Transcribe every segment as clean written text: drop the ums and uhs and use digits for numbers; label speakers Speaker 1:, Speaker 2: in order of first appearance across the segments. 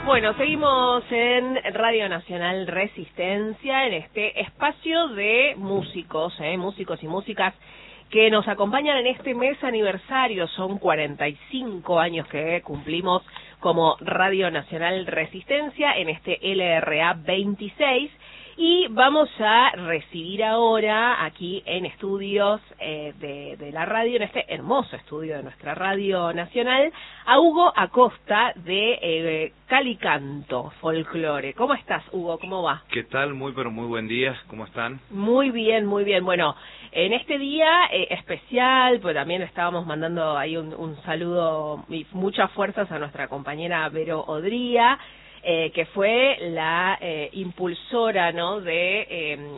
Speaker 1: Bueno, seguimos en Radio Nacional Resistencia, en este espacio de músicos, músicos y músicas que nos acompañan en este mes aniversario. Son 45 años que cumplimos como Radio Nacional Resistencia en este LRA 26. Y vamos a recibir ahora aquí en estudios de la radio, en este hermoso estudio de nuestra Radio Nacional, a Hugo Acosta de Calicanto Folclore. ¿Cómo estás, Hugo? ¿Cómo va?
Speaker 2: ¿Qué tal? Muy, pero muy buen día. ¿Cómo están?
Speaker 1: Muy bien, muy bien. Bueno, en este día especial, pues también estábamos mandando ahí un saludo y muchas fuerzas a nuestra compañera Vero Odría, que fue la impulsora, ¿no?, de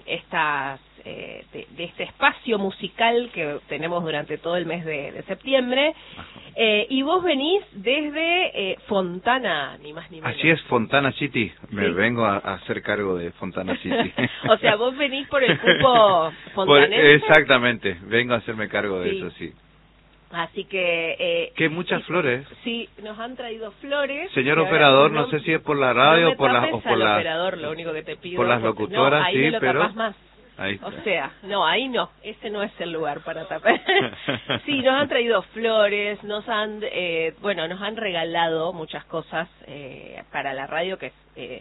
Speaker 1: de este espacio musical que tenemos durante todo el mes de septiembre. Y vos venís desde Fontana, ni más ni menos.
Speaker 2: Así es, Fontana City. Me
Speaker 1: ¿Sí?
Speaker 2: vengo a hacer cargo de Fontana City.
Speaker 1: O sea, vos venís por el cupo fontanense.
Speaker 2: Exactamente, vengo a hacerme cargo de eso, sí.
Speaker 1: Así que...
Speaker 2: que muchas flores.
Speaker 1: Sí, nos han traído flores.
Speaker 2: Señor operador, no sé si es por la radio o por las...
Speaker 1: operador, lo único que te pido.
Speaker 2: Por las locutoras,
Speaker 1: no, ahí
Speaker 2: sí,
Speaker 1: me lo
Speaker 2: pero...
Speaker 1: tapás más.
Speaker 2: Ahí está.
Speaker 1: O sea, no, ahí no, ese no es el lugar para tapar. Sí, nos han traído flores, nos han regalado muchas cosas para la radio, que es...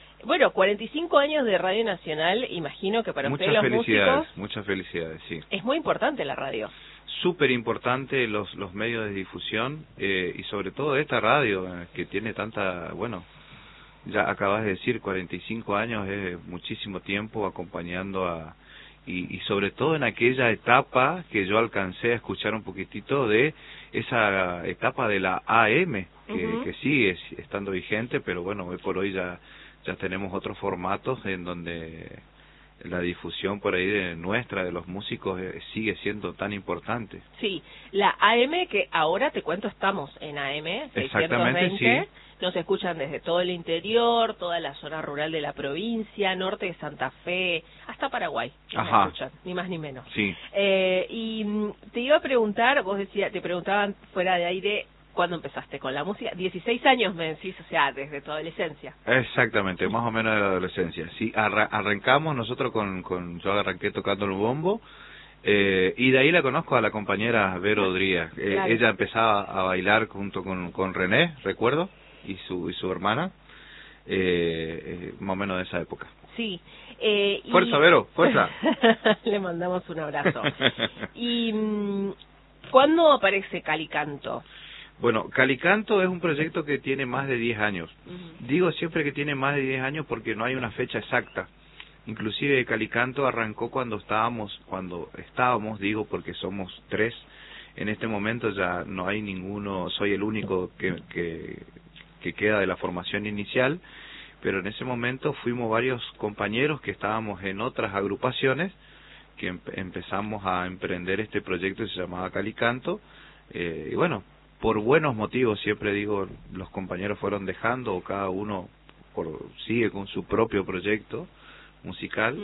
Speaker 1: 45 años de Radio Nacional, imagino que para ustedes los músicos...
Speaker 2: Muchas felicidades, sí.
Speaker 1: Es muy importante la radio.
Speaker 2: Súper importante los medios de difusión y sobre todo esta radio que tiene tanta, ya acabas de decir, 45 años es muchísimo tiempo acompañando y sobre todo en aquella etapa que yo alcancé a escuchar un poquitito de esa etapa de la AM, que sigue estando vigente, pero bueno, hoy por hoy ya tenemos otros formatos en donde la difusión por ahí de los músicos sigue siendo tan importante.
Speaker 1: Sí, la AM, que ahora te cuento, estamos en AM 620.
Speaker 2: Exactamente, sí.
Speaker 1: Nos escuchan desde todo el interior, toda la zona rural de la provincia, norte de Santa Fe, hasta Paraguay. Nos escuchan, ni más ni menos.
Speaker 2: Sí.
Speaker 1: Y te iba a preguntar, te preguntaban fuera de aire, ¿cuándo empezaste con la música? 16 años me decís, o sea, desde tu adolescencia.
Speaker 2: Exactamente, más o menos de la adolescencia. Sí, arrancamos nosotros yo arranqué tocando el bombo, y de ahí la conozco a la compañera Vero Odría.
Speaker 1: Claro.
Speaker 2: Ella empezaba a bailar junto con René, recuerdo, y su hermana, más o menos de esa época.
Speaker 1: Sí.
Speaker 2: Fuerza, Vero, fuerza.
Speaker 1: Le mandamos un abrazo. ¿Y cuándo aparece Calicanto?
Speaker 2: Bueno, Calicanto es un proyecto que tiene más de 10 años. Digo siempre que tiene más de 10 años porque no hay una fecha exacta. Inclusive Calicanto arrancó cuando estábamos, digo porque somos 3. En este momento ya no hay ninguno, soy el único que queda de la formación inicial, pero en ese momento fuimos varios compañeros que estábamos en otras agrupaciones que empezamos a emprender este proyecto que se llamaba Calicanto, y bueno, por buenos motivos, siempre digo, los compañeros fueron dejando, o cada uno sigue con su propio proyecto musical,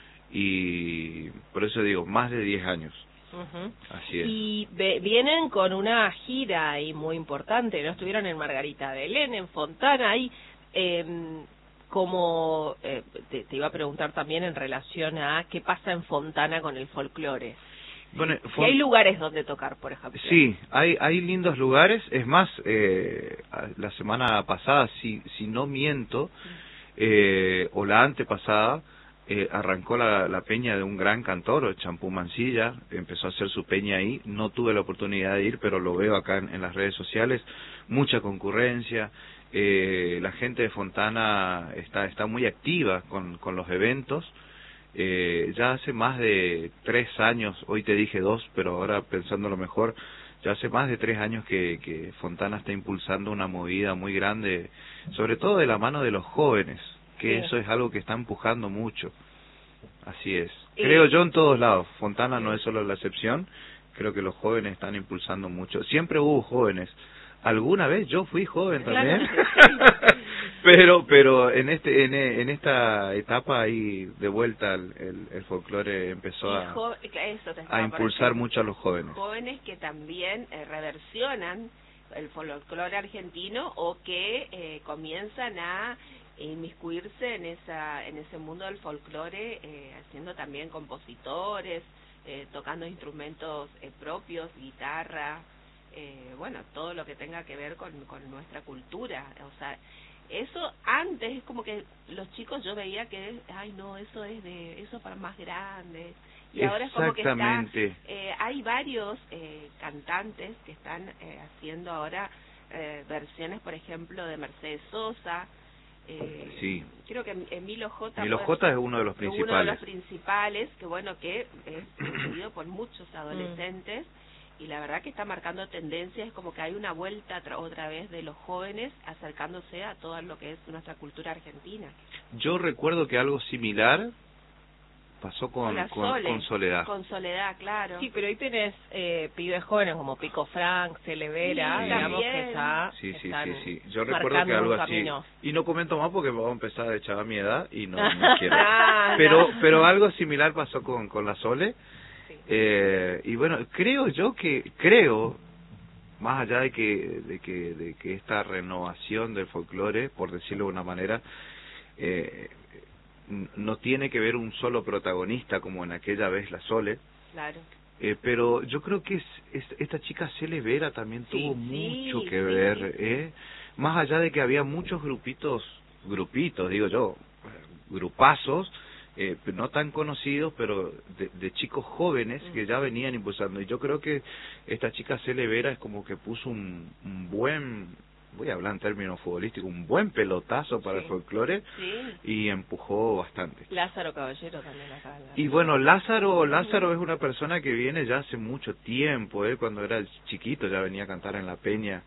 Speaker 2: y por eso digo, más de 10 años. Así es.
Speaker 1: Y vienen con una gira ahí muy importante, ¿no? Estuvieron en Margarita de Elén, en Fontana, ahí, te iba a preguntar también en relación a qué pasa en Fontana con el folclore.
Speaker 2: Bueno,
Speaker 1: y hay lugares donde tocar, por ejemplo.
Speaker 2: Sí, hay lindos lugares. Es más, la semana pasada, si no miento, o la antepasada, arrancó la peña de un gran cantor, Champú Mancilla, empezó a hacer su peña ahí. No tuve la oportunidad de ir, pero lo veo acá en las redes sociales. Mucha concurrencia. La gente de Fontana está muy activa con los eventos. Ya hace más de 3 años, hoy te dije 2, pero ahora pensándolo mejor, ya hace más de 3 años que Fontana está impulsando una movida muy grande, sobre todo de la mano de los jóvenes, que eso es algo que está empujando mucho. Así es. Creo yo en todos lados, Fontana no es solo la excepción, creo que los jóvenes están impulsando mucho. Siempre hubo jóvenes. Alguna vez yo fui joven también, pero en esta etapa ahí de vuelta el folclore empezó a impulsar mucho a los jóvenes.
Speaker 3: Jóvenes que también reversionan el folclore argentino o que comienzan a inmiscuirse en ese mundo del folclore, haciendo también compositores, tocando instrumentos propios, guitarra, bueno, todo lo que tenga que ver con nuestra cultura. O sea, eso antes es como que los chicos, yo veía que, ay no, eso para más grandes. Y ahora es como que hay varios cantantes que están haciendo ahora versiones, por ejemplo, de Mercedes Sosa.
Speaker 2: Sí.
Speaker 3: Creo que Emilio J.
Speaker 2: Emilio J es uno de los principales.
Speaker 3: Uno de los principales, que bueno, que es seguido por muchos adolescentes. Y la verdad que está marcando tendencias, es como que hay una vuelta otra vez de los jóvenes acercándose a todo lo que es nuestra cultura argentina.
Speaker 2: Yo recuerdo que algo similar pasó con Soledad.
Speaker 3: Con Soledad, claro.
Speaker 1: Sí, pero hoy tenés pibes jóvenes como Pico Frank, Celevera, digamos que ya
Speaker 2: sí. Yo recuerdo que algo así. Y no comento más porque vamos a empezar a echar a mi edad y no quiero. Pero algo similar pasó con la Sole. Y bueno, creo, más allá de que esta renovación del folclore, por decirlo de una manera, no tiene que ver un solo protagonista como en aquella vez la Sole.
Speaker 3: Claro.
Speaker 2: Pero yo creo que esta chica Celevera también tuvo mucho que ver, más allá de que había muchos grupitos, digo yo, grupazos, no tan conocidos, pero de chicos jóvenes que ya venían impulsando. Y yo creo que esta chica Celevera es como que puso un buen, voy a hablar en términos futbolísticos, un buen pelotazo para el folclore y empujó bastante.
Speaker 1: Lázaro Caballero también acá.
Speaker 2: Y bueno, Lázaro es una persona que viene ya hace mucho tiempo, cuando era chiquito ya venía a cantar en La Peña.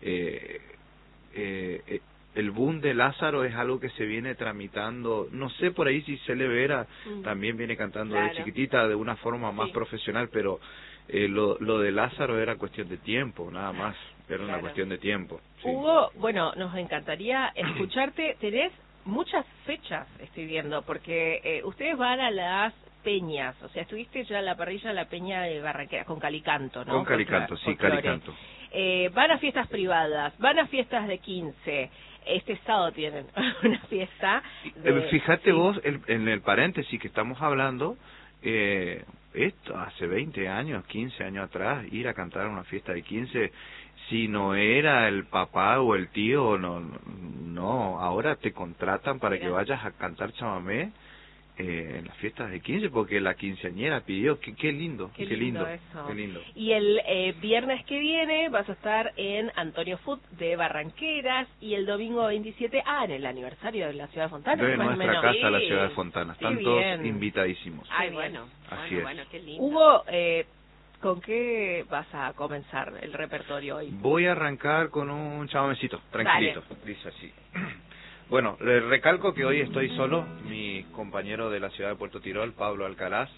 Speaker 2: El boom de Lázaro es algo que se viene tramitando, no sé por ahí si Celevera también viene cantando de chiquitita de una forma más profesional, pero lo de Lázaro era cuestión de tiempo, nada más, era una cuestión de tiempo. Sí.
Speaker 1: Hugo, bueno, nos encantaría escucharte, tenés muchas fechas, estoy viendo, porque ustedes van a las peñas, o sea, estuviste ya en la parrilla de la peña de Barranqueras, con Calicanto, ¿no?
Speaker 2: Con Calicanto, sí, Calicanto.
Speaker 1: Van a fiestas privadas, van a fiestas de 15, este sábado tienen una fiesta.
Speaker 2: Fíjate vos, en el paréntesis que estamos hablando, esto hace 20 años, 15 años atrás, ir a cantar a una fiesta de 15, si no era el papá o el tío, no, ahora te contratan para que vayas a cantar chamamé en las fiestas de 15, porque la quinceañera pidió, qué lindo eso. Qué lindo.
Speaker 1: Y el viernes que viene vas a estar en Antonio Food de Barranqueras, y el domingo 27, en el aniversario de la ciudad de Fontana.
Speaker 2: De nuestra casa, la ciudad de Fontana. Están todos invitadísimos.
Speaker 3: Ay, bueno,
Speaker 2: así es.
Speaker 3: Bueno, qué lindo.
Speaker 1: Hugo, ¿con qué vas a comenzar el repertorio hoy?
Speaker 2: Voy a arrancar con un chamamecito, tranquilito. Dale. Dice así. Bueno, les recalco que hoy estoy solo, mi compañero de la ciudad de Puerto Tirol, Pablo Alcaraz,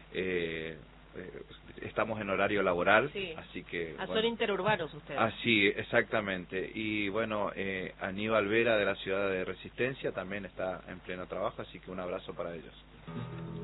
Speaker 2: estamos en horario laboral, así que...
Speaker 1: Son interurbanos ustedes.
Speaker 2: Así, exactamente. Y bueno, Aníbal Vera de la ciudad de Resistencia también está en pleno trabajo, así que un abrazo para ellos.